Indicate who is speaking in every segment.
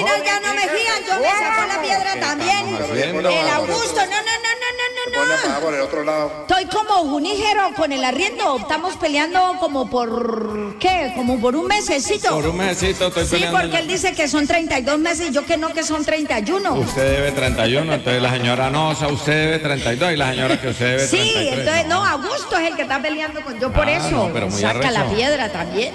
Speaker 1: mentiras ya no me gían, yo me saco la piedra también. El Augusto, no.
Speaker 2: Por el otro lado.
Speaker 1: Estoy como Junígero con el arriendo, estamos peleando como por, ¿qué? Como por un mesecito.
Speaker 3: Por un mesecito estoy peleando.
Speaker 1: Sí, porque él dice que son 32 meses y yo que no, que son 31.
Speaker 3: Usted debe 31, entonces la señora no, o sea, usted debe 32 y la señora que usted debe 33.
Speaker 1: Sí, entonces, no, Augusto es el que está peleando con yo por eso.
Speaker 3: No, pero muy
Speaker 1: saca
Speaker 3: arrecho.
Speaker 1: la piedra también.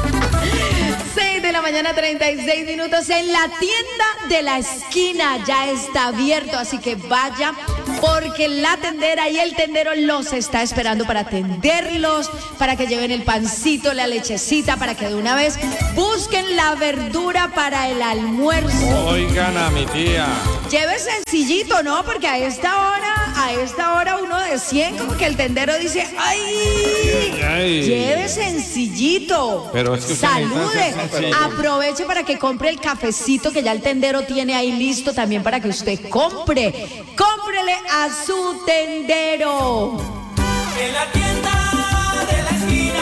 Speaker 1: 6 de la mañana, 36 minutos. En la tienda de la esquina ya está abierto, así que vaya, porque la tendera y el tendero los está esperando para atenderlos, para que lleven el pancito, la lechecita, para que de una vez busquen la verdura para el almuerzo.
Speaker 3: Oigan a mi tía.
Speaker 1: Lleve sencillito, ¿no? Porque a esta hora uno de 100 como que el tendero dice, ¡ay! Lleve sencillito.
Speaker 3: Pero es que usted
Speaker 1: salude.
Speaker 3: necesita ser sencillo.
Speaker 1: Aproveche para que compre el cafecito que ya el tendero tiene ahí listo también para que usted compre. Cómprele a su tendero.
Speaker 4: En la tienda de la esquina.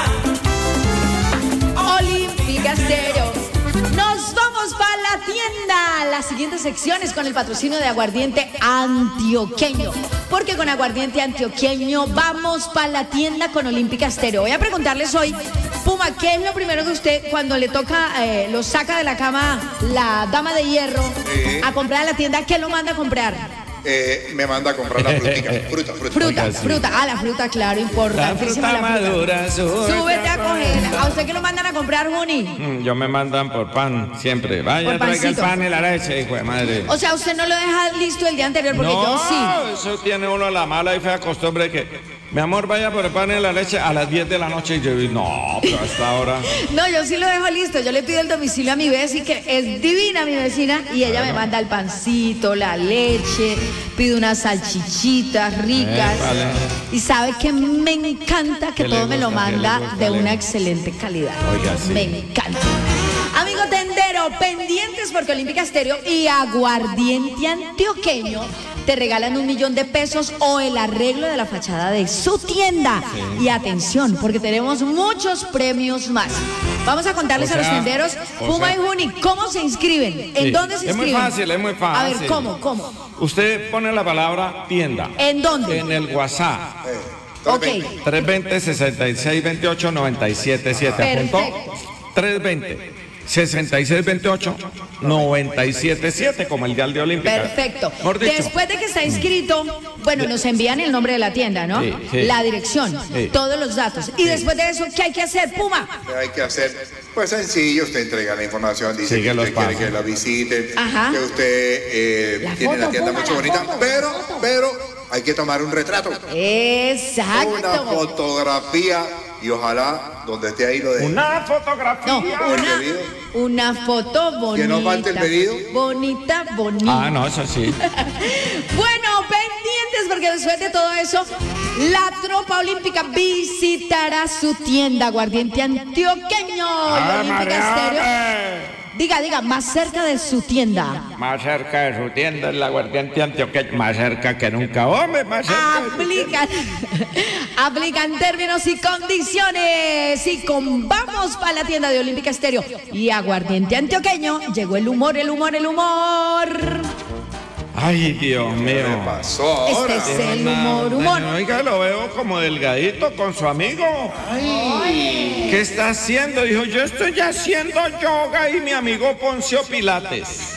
Speaker 1: Olímpica Estéreo. Nos vamos para la tienda. Las siguientes secciones con el patrocinio de Aguardiente Antioqueño. Porque con Aguardiente Antioqueño vamos para la tienda con Olímpica Estéreo. Voy a preguntarles hoy, Puma, ¿qué es lo primero que usted cuando le toca, lo saca de la cama la dama de hierro a comprar a la tienda, qué lo manda a comprar?
Speaker 2: Me manda a comprar la frutica. Fruta.
Speaker 3: Oiga, sí.
Speaker 1: Fruta. Ah, la fruta, claro,
Speaker 3: La
Speaker 1: importantísima.
Speaker 3: fruta madura,
Speaker 1: Súbete a coger. ¿A usted qué lo mandan a comprar, Juni?
Speaker 3: Yo me mandan por pan siempre. Vaya,
Speaker 1: Por
Speaker 3: traiga el
Speaker 1: pancito.
Speaker 3: pan y la leche, hijo de madre.
Speaker 1: O sea, usted no lo deja listo el día anterior porque yo sí.
Speaker 3: Eso tiene uno la mala y fea costumbre que, mi amor, vaya por el pan y la leche a las 10 de la noche y yo digo, no, pero hasta ahora.
Speaker 1: No, yo sí lo dejo listo. Yo le pido el domicilio a mi vecina, que es divina mi vecina, y ella me manda el pancito, la leche, pido unas salchichitas ricas.
Speaker 3: Vale.
Speaker 1: Y sabe que me encanta que
Speaker 3: ¿Qué le
Speaker 1: todo me lo
Speaker 3: gusta? ¿Qué le
Speaker 1: manda
Speaker 3: gusta?
Speaker 1: de
Speaker 3: ¿Le
Speaker 1: una
Speaker 3: gusta?
Speaker 1: excelente calidad.
Speaker 3: Oiga, sí.
Speaker 1: Me encanta. Amigo tendero, pendientes porque Olímpica Estéreo y Aguardiente Antioqueño te regalan $1.000.000 o el arreglo de la fachada de su tienda. Y atención, porque tenemos muchos premios más. Vamos a contarles
Speaker 3: O sea,
Speaker 1: a los tenderos, Puma y Juni, ¿cómo se inscriben? ¿En
Speaker 3: Sí,
Speaker 1: dónde se
Speaker 3: es muy
Speaker 1: inscriben?
Speaker 3: fácil, es muy fácil.
Speaker 1: A ver, ¿cómo?
Speaker 3: Usted pone la palabra tienda
Speaker 1: ¿En dónde?
Speaker 3: en el WhatsApp.
Speaker 1: Ok.
Speaker 3: 320-6628-977. ¿Apuntó?
Speaker 1: Perfecto.
Speaker 3: 320-6628-977, como el dial de Olímpica.
Speaker 1: Perfecto.
Speaker 3: Mejor dicho.
Speaker 1: Después de que está inscrito, bueno, nos envían el nombre de la tienda, ¿no?
Speaker 3: Sí, sí.
Speaker 1: La dirección,
Speaker 3: Sí.
Speaker 1: todos los datos. Y después de eso, ¿qué hay que hacer, Puma?
Speaker 2: ¿Qué hay que hacer? Pues sencillo, usted entrega la información, dice
Speaker 3: Sigue
Speaker 2: que
Speaker 3: los
Speaker 2: usted quiere
Speaker 3: pasos.
Speaker 2: que la visiten,
Speaker 1: Ajá.
Speaker 2: que usted
Speaker 1: La
Speaker 2: tiene la
Speaker 1: foto,
Speaker 2: tienda
Speaker 1: Puma,
Speaker 2: mucho
Speaker 1: la
Speaker 2: bonita,
Speaker 1: foto,
Speaker 2: pero hay que tomar un retrato, una
Speaker 1: Exacto.
Speaker 2: fotografía y ojalá donde esté ahí lo de...
Speaker 3: Una fotografía.
Speaker 1: No,
Speaker 2: pedido.
Speaker 1: una foto bonita.
Speaker 2: Que no falte el pedido.
Speaker 1: Bonita.
Speaker 3: Ah, no, eso sí.
Speaker 1: Bueno, pendientes porque después de todo eso, la tropa olímpica visitará su tienda Aguardiente Antioqueño. Olímpica Estéreo. Diga, más cerca de su tienda.
Speaker 3: Más cerca de su tienda, el Aguardiente Antioqueño. Más cerca que nunca, hombre, más cerca.
Speaker 1: Aplican términos y condiciones. Y vamos para la tienda de Olímpica Estéreo y Aguardiente Antioqueño. Llegó el humor.
Speaker 3: Ay, Dios
Speaker 2: ¿Qué
Speaker 3: mío.
Speaker 2: pasó ahora?
Speaker 1: Este es el humor.
Speaker 3: Oiga, lo veo como delgadito con su amigo. ¿Qué está haciendo? Dijo, yo estoy haciendo yoga y mi amigo Poncio Pilates.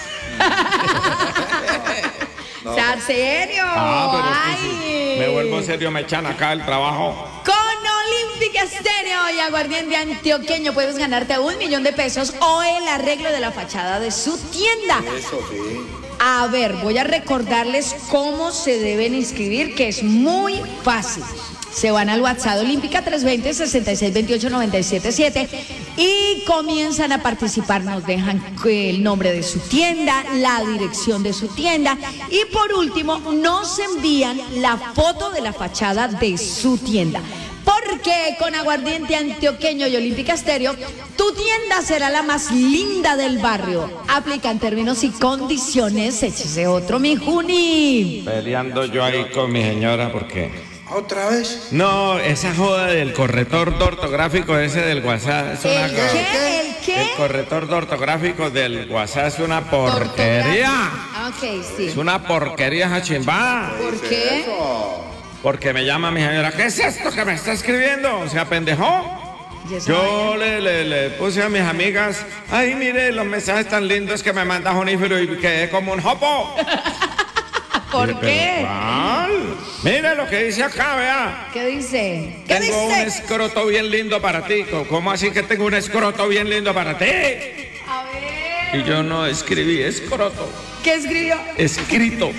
Speaker 1: ¿Está serio?
Speaker 3: Pero es que
Speaker 1: Ay.
Speaker 3: sí, me vuelvo serio, me echan acá el trabajo.
Speaker 1: Con Olímpica Estéreo y Aguardiente Antioqueño puedes ganarte $1.000.000 o el arreglo de la fachada de su tienda.
Speaker 2: Eso sí.
Speaker 1: A ver, voy a recordarles cómo se deben inscribir, que es muy fácil. Se van al WhatsApp de Olímpica 320-6628-977 y comienzan a participar. Nos dejan el nombre de su tienda, la dirección de su tienda y por último nos envían la foto de la fachada de su tienda. Porque con Aguardiente Antioqueño y Olímpica Estéreo, tu tienda será la más linda del barrio. Aplican términos y condiciones. Échese otro, mi Juni.
Speaker 3: Peleando yo ahí con mi señora porque
Speaker 2: ¿Otra vez?
Speaker 3: No, esa joda del corrector ortográfico ese del WhatsApp es una
Speaker 1: ¿El qué? ¿El qué?
Speaker 3: El corrector ortográfico del WhatsApp es una porquería.
Speaker 1: Ah, ok, sí.
Speaker 3: Es una porquería esa chimbada.
Speaker 1: ¿Por qué?
Speaker 3: Porque me llama mi señora, ¿qué es esto que me está escribiendo? ¿Se apendejó?
Speaker 1: ¿Y esa
Speaker 3: Yo le puse a mis amigas, ay, mire los mensajes tan lindos que me manda Junífero y quedé como un jopo.
Speaker 1: ¿Por
Speaker 3: Dije,
Speaker 1: qué?
Speaker 3: ¿pero cuál? Mire lo que dice acá, vea.
Speaker 1: ¿Qué dice? ¿Qué
Speaker 3: Tengo un
Speaker 1: dice?
Speaker 3: escroto bien lindo para ti. ¿Cómo así que tengo un escroto bien lindo para ti?
Speaker 1: A ver.
Speaker 3: Y yo no escribí escroto,
Speaker 1: ¿Qué escribió?
Speaker 3: escrito.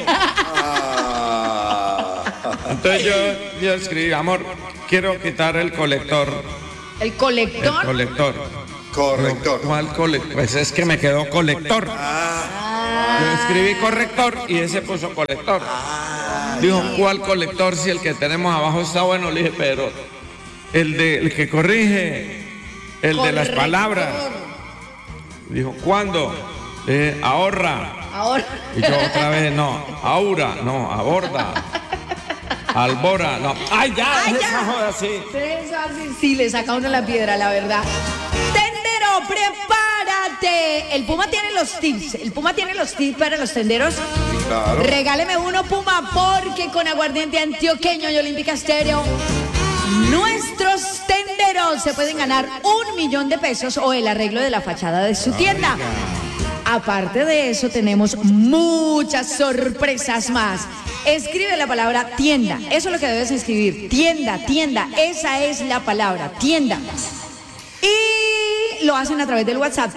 Speaker 3: Entonces yo escribí, amor, quiero quitar el colector.
Speaker 1: ¿El colector?
Speaker 3: El colector.
Speaker 2: Corrector.
Speaker 3: ¿Cuál colector? Pues es que me quedó colector. Yo escribí corrector y ese puso colector. Dijo, ¿cuál colector? Si el que tenemos abajo está bueno. Le dije, pero el que corrige, el de las
Speaker 1: Corrector.
Speaker 3: palabras. Dijo, ¿cuándo? Ahorra.
Speaker 1: Ahora.
Speaker 3: Y yo otra vez, no, aura, no, aborda. Albora, no. ¡Ay, ya!
Speaker 1: ¡Ay,
Speaker 3: es
Speaker 1: ya!
Speaker 3: esa joda así.
Speaker 1: Eso así, sí, le saca uno la piedra, la verdad. Tendero, prepárate. El Puma tiene los tips. El Puma tiene los tips para los tenderos.
Speaker 2: Claro.
Speaker 1: Regáleme uno, Puma, porque con aguardiente antioqueño y Olímpica Estéreo, nuestros tenderos se pueden ganar 1 millón de pesos o el arreglo de la fachada de su tienda. Aparte de eso, tenemos muchas sorpresas más. Escribe la palabra tienda. Eso es lo que debes escribir. Tienda, tienda. Esa es la palabra, tienda. Y lo hacen a través del WhatsApp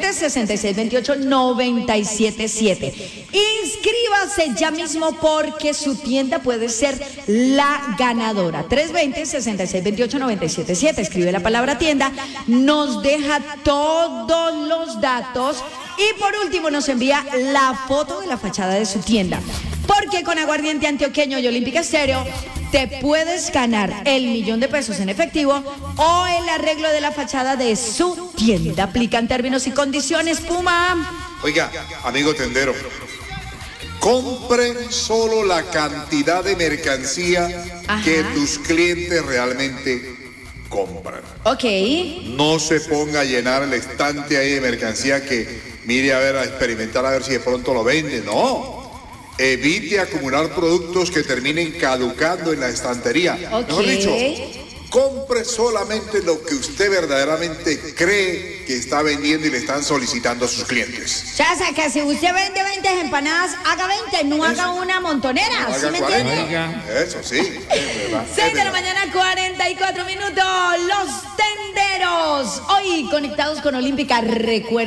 Speaker 1: 320-6628-977. Inscríbase ya mismo porque su tienda puede ser la ganadora. 320-6628-977. Escribe la palabra tienda, nos deja todos los datos y por último nos envía la foto de la fachada de su tienda. Porque con aguardiente antioqueño y Olímpica Estéreo te puedes ganar el 1 millón de pesos en efectivo o el arreglo de la fachada de su tienda. Aplican términos y condiciones, Puma.
Speaker 2: Oiga, amigo tendero, compre solo la cantidad de mercancía que
Speaker 1: Ajá.
Speaker 2: tus clientes realmente compran.
Speaker 1: Ok.
Speaker 2: No se ponga a llenar el estante ahí de mercancía que mire a ver, a experimentar a ver si de pronto lo vende. No. Evite acumular productos que terminen caducando en la estantería.
Speaker 1: Ok.
Speaker 2: Mejor dicho, compre solamente lo que usted verdaderamente cree que está vendiendo y le están solicitando a sus clientes.
Speaker 1: Ya sé que si usted vende 20 empanadas, haga 20, no haga una montonera. ¿Sí
Speaker 2: Haga
Speaker 1: me
Speaker 2: 40.
Speaker 1: entiende?
Speaker 3: Oiga.
Speaker 2: Eso sí, es verdad.
Speaker 1: 6 de la mañana, 44 minutos. Los tenderos. Hoy conectados con Olímpica. Recuerden.